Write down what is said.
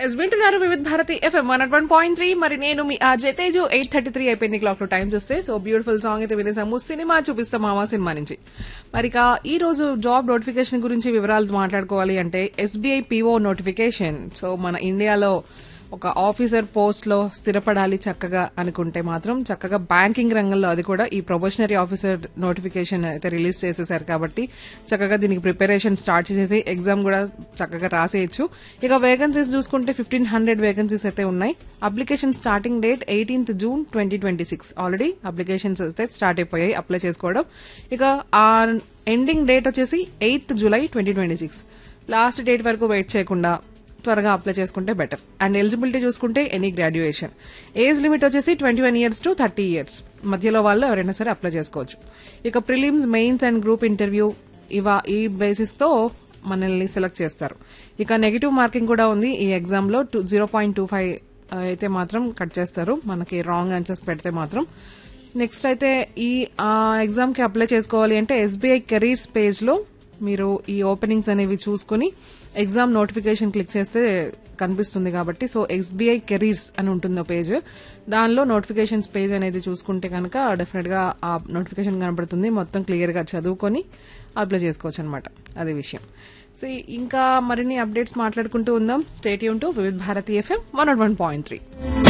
Yes వింటున్నారు Vividh Bharati FM 101.3. మరి నేను మీ ఆర్జే తేజు 8:33 అయిపోయింది క్లాక్ లో టైం చూస్తే. సో బ్యూటిఫుల్ సాంగ్ అయితే వినేసాము. సినిమా చూపిస్తాం మామా సినిమా నుంచి. మరి ఈ రోజు జాబ్ నోటిఫికేషన్ గురించి వివరాలు మాట్లాడుకోవాలి అంటే ఎస్బీఐ పీఓ నోటిఫికేషన్. సో మన ఇండియాలో ఒక ఆఫీసర్ పోస్ట్ లో స్థిరపడాలి చక్కగా అనుకుంటే మాత్రం చక్కగా బ్యాంకింగ్ రంగంలో అది కూడా ఈ ప్రొబేషనరీ ఆఫీసర్ నోటిఫికేషన్ అయితే రిలీజ్ చేసేసారు కాబట్టి చక్కగా దీనికి ప్రిపరేషన్ స్టార్ట్ చేసేసి ఎగ్జామ్ కూడా చక్కగా రాసేయచ్చు. ఇక వేకెన్సీస్ చూసుకుంటే 1500 వేకెన్సీస్ అయితే ఉన్నాయి. Application starting date 18th June 2026. Already applications అయితే స్టార్ట్ అయిపోయాయి అప్లై చేసుకోవడం. ఇక ఆ ఎండింగ్ డేట్ వచ్చేసి 8th July 2026. లాస్ట్ డేట్ వరకు వెయిట్ చేయకుండా త్వరగా అప్లై చేసుకుంటే బెటర్. అండ్ ఎలిజిబిలిటీ చూసుకుంటే ఎనీ గ్రాడ్యుయేషన్. ఏజ్ లిమిట్ వచ్చేసి 21 years to 30 years మధ్యలో వాళ్ళు ఎవరైనా సరే అప్లై చేసుకోవచ్చు. ఇక prelims, mains and group interview ఈ బేసిస్ తో మనల్ని సెలెక్ట్ చేస్తారు. ఇక నెగిటివ్ మార్కింగ్ కూడా ఉంది ఈ ఎగ్జామ్ లో. 0.25 అయితే మాత్రం కట్ చేస్తారు మనకి రాంగ్ ఆన్సర్స్ పెడితే మాత్రం. నెక్స్ట్ అయితే ఈ ఎగ్జామ్ కి అప్లై చేసుకోవాలి అంటే ఎస్బీఐ కెరీర్స్ పేజ్ లో మీరు ఈ ఓపెనింగ్స్ అనేవి చూసుకుని ఎగ్జామ్ నోటిఫికేషన్ క్లిక్ చేస్తే కనిపిస్తుంది కాబట్టి సో ఎస్బీఐ కెరీర్స్ అని ఉంటుంది పేజ్. దానిలో నోటిఫికేషన్స్ పేజ్ అనేది చూసుకుంటే కనుక డెఫినెట్ గా ఆ నోటిఫికేషన్ కనబడుతుంది. మొత్తం క్లియర్ గా చదువుకొని అప్లై చేసుకోవచ్చు అనమాట. అదే విషయం. సో ఇంకా మరిన్ని అప్డేట్స్ మాట్లాడుకుంటూ ఉందాం. Stay tune to Vividh Bharati FM 101.3.